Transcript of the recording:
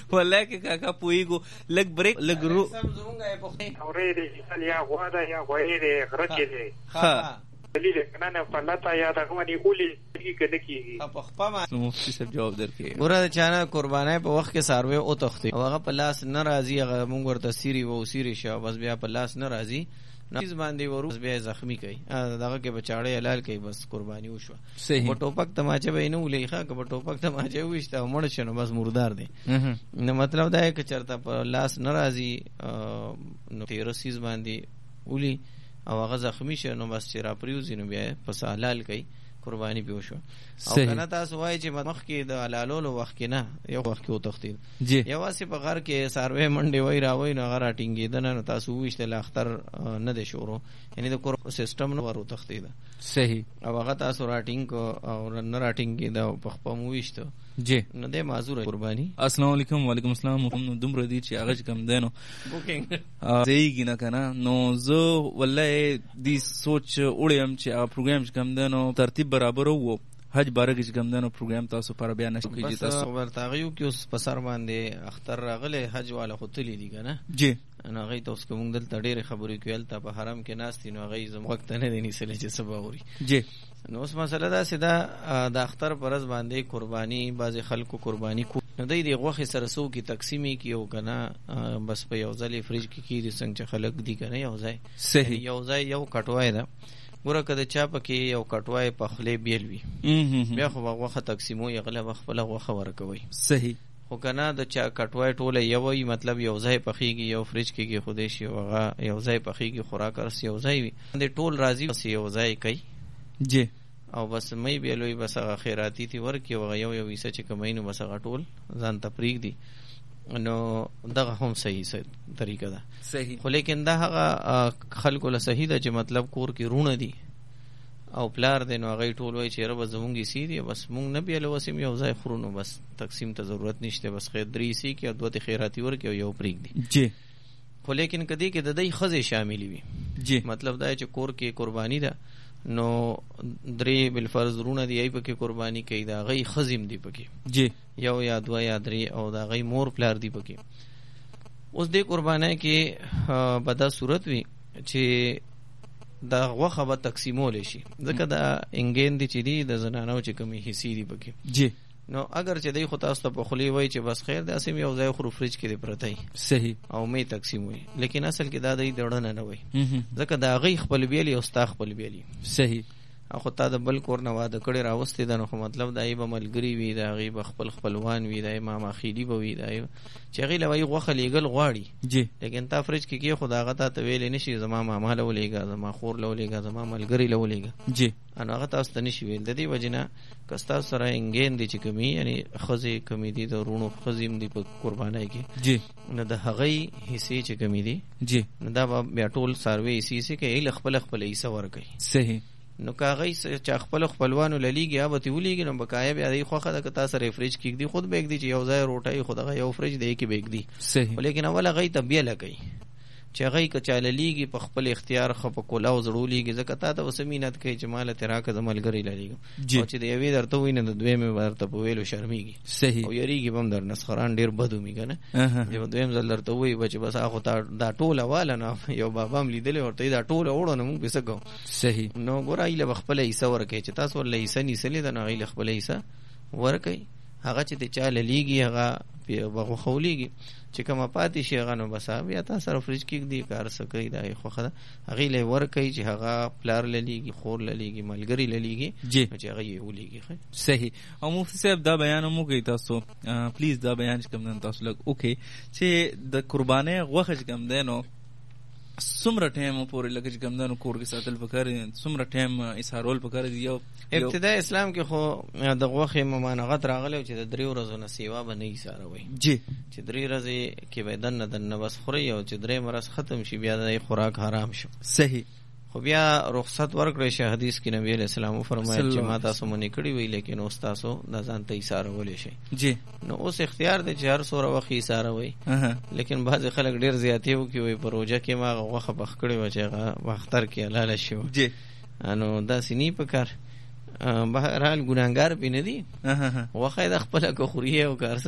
والله کې کاکا پویګو لګ بریک لګ رو سم زونګه په اورې دې یا غوا ده یا غوې دې غرچې دې ها دلیل کنه نه فلتا یا دا کومه دی اولی کېږي کېږي په خپما مفتي صاحب جواب درکې ګوره چانه قربانای په وخت کې ساروي او تختی او هغه په لاس نه راځي هغه مونږ ورته سيري وو سيري شو بس بیا په لاس نه راځي نو باندې ورو بیا زخمی کوي دغه کې بچاړې حلال کوي بس قرباني وشو صحیح په ټوپک تماچه به نه ولېخه که په ټوپک تماچه وښته مړ شنو بس مردار دی نو مطلب دا چې چرته په لاس ناراضي نو تیرسیز باندې ولي او هغه زخمی شه نو بس چې را پریوزي نو بیا پس حلال کوي قرباني پیو شو او کنه تاسو وایي چې مخ کې د حلالولو وخت کې نه یو وخت کې وتختید یو واسه په غر کې ساروي منډي وای راوي نو غره ټینګې دنه نو تاسو وښته لاختر نه د شورو یعنی د کور سیستم نو ورو تختید صحیح او هغه تاسو راټینګ او نه راټینګ دا په خپل وښته جی نو د معذور قرباني السلام علیکم وعلیکم السلام محمد دومره دي چې هغه کم دینو بوکینګ زیږی نه کنه نو زه والله دې سوچ وړم چې هغه پروګرام کم دینو ترتیب برابر وو حج بارے کې کم دینو پروګرام تاسو پر بیان نشو کیږي تاسو ورتاغیو کې اوس په سر باندې اختر راغله حج والا خطلی دي کنه جی نو هغه ته اوس کوم دلته ډېر خبرې کوي ته په حرم کې ناستي نو هغه زم وخت نه دی نسل چې سبا غوري جی نو اوس مسله دا سیدا د اختر پرز باندې قرباني باز خلکو قرباني کو نو د غوخه سرسو کی تقسیمي کی او کنه بس په یو ځلې فریج کې کی د څنګه خلک دي کنه یو ځای صحیح یو ځای یو کټوای دا ګوره کده چا پکې یو کټوای په خله بیل وی بیا خو غوخه تقسیمو یغله خپل غوخه ورکوي صحیح خو کنه د چا کټوای ټوله یوي مطلب یو ځای پخېږي یو فریج کې خوده شي وغه یو ځای پخېږي خوراک ارس یو ځای وي د ټول راضي بس یو ځای کوي جی او بس مې بیلوي بس هغه خیراتی تی ورکی وغه یو ویسه چې کمینو بس هغه ټول ځان تفریق دي نو دغه هم صحیح طریقه ده صحیح خو لیکن دا هغه خلکو له صحیح ده چې مطلب کور کې رونه دي او پلار دی نو هغه ټول وای چې رب زمونږی سی دی بس مونږ نه بیل وسیم یو ځای خورونو بس تقسیم ته ضرورت نشته بس خیر درې سی کې او دوه خیراتی ورکی او یو پریک دی جی خو لیکن کدی کې د دې خزه شامل وي جی مطلب دا چې کور کې قربانی ده نو درې بل فرض رونه دی ای پکې قربانی کوي دا غي خزم دی پکې جی یو یا دوا یا درې او دا غي مور پلار دی پکې اوس دې قربانای کې بدا صورت وي چې دا غوخه به تقسیمول شي ځکه دا انګین دي چې دی د زنانو چې کمی حصے دی پکې جی نو اگر چې دی خو تاسو ته په خلی وای چې بس خیر د اسیم یو ځای خو فریج کې دی پرته صحیح او مې تقسیم وي لیکن اصل کې دا د دړنه نه وای ځکه دا غي خپل بیلی او ستا خپل بیلی صحیح اخو تا د بل کور نه واده کړي راوستي دا نو مطلب دا ای به ملګری وي دا غي خپل خپلوان وي دا ماما خېلی به وي دا چې غي لوي غوخه لیګل غواړي جی لیکن تا فریج کې خو دا غته ته ویل نشي زما ماما له ولېګا زما خور له ولېګا زما ملګری له ولېګا جی انا هغه تاسو ته نشي ویل د دې وجنه کستا سره انګین دي چې کمی یعنی خزي کمی دي د رونو خزیم دي په قربانای کې جی نه د هغه حصے چې کمی دي جی دا بیا ټول سروي حصے کې خپل خپل حصہ ورکړي صحیح نو کاغی چې خپل خپلوانو للیږي یا به ولېږي نو بقایا بیا دی خوخه د کتا سره فریج کې دی خود بیگ دی چې یو ځای روټي خدغه یو فریج دی کې بیگ دی صحیح ولیکن اوله غي تبیه لګي چې غي کچاله لیږي په خپل اختیار خپ کولاو زړولېږي ځکه تا ته وسمینت کوي چې مال تراکه زملګری للیږي او چې دی وی درته ویني د دوی مې ورته په ویلو شرمېږي صحیح او یریږي بم در نسخران ډیر بدومي کنه یو دویم ځل درته وی بچ بس هغه دا ټوله والا نه یو بابام لیدل ورته دا ټوله وړو نه مونږ بسګو صحیح نو ګورای له خپل حصہ ورکې چې تاسو له حصہ نیسلې د نه غي خپل حصہ ورکې هغه چې ته چاله لیږي هغه په خولیږي چې کومه پاتې شي هغه نو بس بیا تاسو سره فریج کې دی کار سکه دا خوخه هغه له ورکې چې هغه پلار للیږي خور للیږي ملګری للیږي چې هغه یې ولېږي صحیح او مفتي صاحب دا بیان مو کوي تاسو پلیز دا بیان کوم نن تاسو لګ اوکے چې د قربانه غوخه کوم دینو سمره ټیم پورې لکه چې کمدانو کور کې ساتل پکار سمره ټیم اسهارول پکار دی یو ابتدا اسلام کې خو د غوخه ممانعت راغلی چې د 3 ورځې نه سیوا به نه ایساروي جی چې 3 ورځې کې به دنه بس خوري او چې 3 ورځې ختم شي بیا د خوراک حرام شو صحیح خو بیا رخصت ورکړی شه حدیث کې نبی علیہ السلام فرمایي چې ما تاسو مونږ کړی وی لیکن اوس تاسو د ځان ته ایسارول شي جی نو اوس اختیار دی چې هر سوره وخت ایساروي لیکن بعض خلک ډیر زیاتی وو کې وي پروژه کې ما غوخه بخکړی و چې هغه وختر کې حلال شي جی انو دا سینی په کار بهرحال ګناګار به نه دي وخه د خپل کو خوري او کار